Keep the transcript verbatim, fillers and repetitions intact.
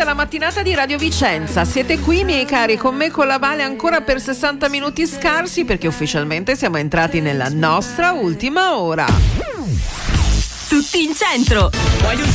alla mattinata di Radio Vicenza. Siete qui, miei cari, con me, con la Vale, ancora per sessanta minuti scarsi, perché ufficialmente siamo entrati nella nostra ultima ora. Tutti in centro.